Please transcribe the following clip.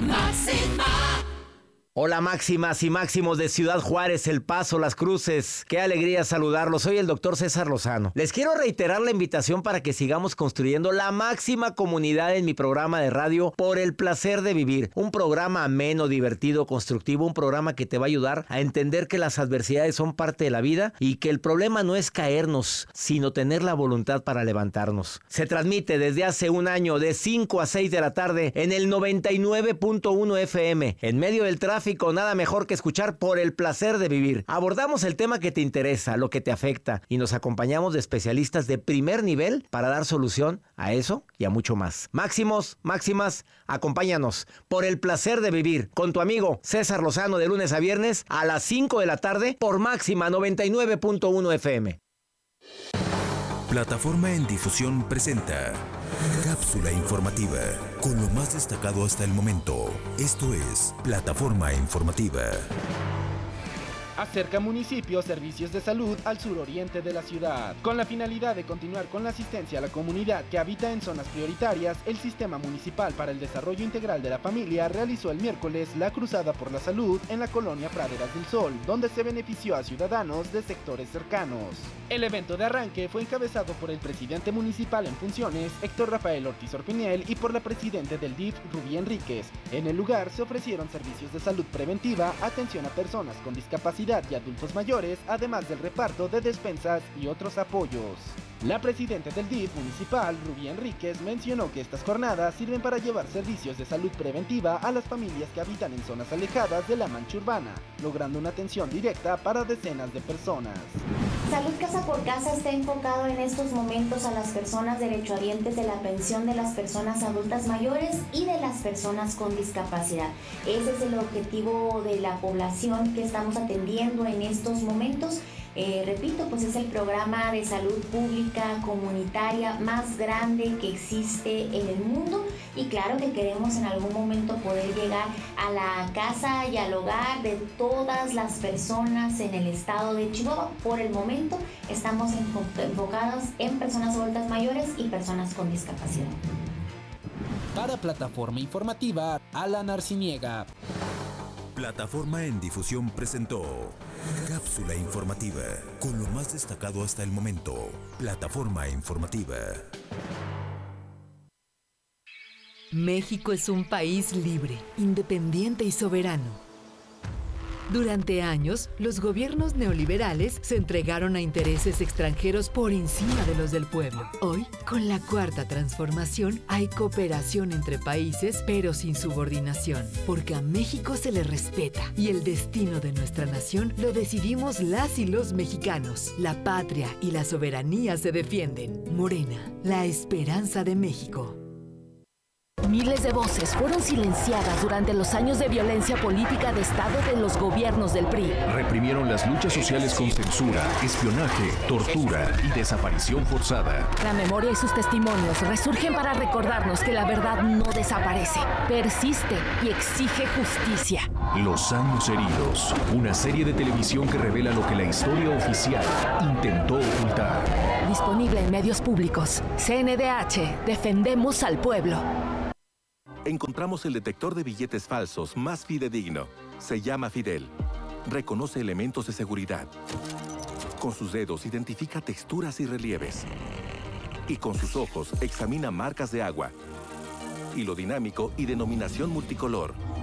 Máxima. Hola máximas y máximos de Ciudad Juárez, El Paso, Las Cruces. Qué alegría saludarlos. Soy el doctor César Lozano. Les quiero reiterar la invitación para que sigamos construyendo la máxima comunidad en mi programa de radio Por el Placer de Vivir. Un programa ameno, divertido, constructivo. Un programa que te va a ayudar a entender que las adversidades son parte de la vida y que el problema no es caernos, sino tener la voluntad para levantarnos. Se transmite desde hace un año de 5 a 6 de la tarde en el 99.1 FM. En medio del tráfico, nada mejor que escuchar Por el Placer de Vivir. Abordamos el tema que te interesa, lo que te afecta, y nos acompañamos de especialistas de primer nivel para dar solución a eso y a mucho más. Máximos, máximas, acompáñanos Por el Placer de Vivir con tu amigo César Lozano de lunes a viernes a las 5 de la tarde por Máxima 99.1 FM. Plataforma en Difusión presenta Cápsula informativa con lo más destacado hasta el momento. Esto es Plataforma Informativa. Acerca municipios servicios de salud al suroriente de la ciudad. Con la finalidad de continuar con la asistencia a la comunidad que habita en zonas prioritarias, el Sistema Municipal para el Desarrollo Integral de la Familia realizó el miércoles la Cruzada por la Salud en la colonia Praderas del Sol, donde se benefició a ciudadanos de sectores cercanos. El evento de arranque fue encabezado por el presidente municipal en funciones, Héctor Rafael Ortiz Orpinel, y por la presidenta del DIF, Rubí Enríquez. En el lugar se ofrecieron servicios de salud preventiva, atención a personas con discapacidad y adultos mayores, además del reparto de despensas y otros apoyos. La presidenta del DIF municipal, Rubí Enríquez, mencionó que estas jornadas sirven para llevar servicios de salud preventiva a las familias que habitan en zonas alejadas de la mancha urbana, logrando una atención directa para decenas de personas. Salud Casa por Casa está enfocado en estos momentos a las personas derechohabientes de la pensión de las personas adultas mayores y de las personas con discapacidad. Ese es el objetivo de la población que estamos atendiendo en estos momentos. Repito, pues es el programa de salud pública comunitaria más grande que existe en el mundo, y claro que queremos en algún momento poder llegar a la casa y al hogar de todas las personas en el estado de Chihuahua. Por el momento estamos enfocados en personas adultas mayores y personas con discapacidad. Para Plataforma Informativa, Alan Arciniega. Plataforma en Difusión presentó Cápsula informativa con lo más destacado hasta el momento. Plataforma Informativa. México es un país libre, independiente y soberano. Durante años, los gobiernos neoliberales se entregaron a intereses extranjeros por encima de los del pueblo. Hoy, con la Cuarta Transformación, hay cooperación entre países, pero sin subordinación, porque a México se le respeta y el destino de nuestra nación lo decidimos las y los mexicanos. La patria y la soberanía se defienden. Morena, la esperanza de México. Miles de voces fueron silenciadas durante los años de violencia política de Estado de los gobiernos del PRI. Reprimieron las luchas sociales con censura, espionaje, tortura y desaparición forzada. La memoria y sus testimonios resurgen para recordarnos que la verdad no desaparece, persiste y exige justicia. Los años heridos, una serie de televisión que revela lo que la historia oficial intentó ocultar. Disponible en medios públicos. CNDH, defendemos al pueblo. Encontramos el detector de billetes falsos más fidedigno. Se llama Fidel. Reconoce elementos de seguridad. Con sus dedos identifica texturas y relieves. Y con sus ojos examina marcas de agua, hilo dinámico y denominación multicolor.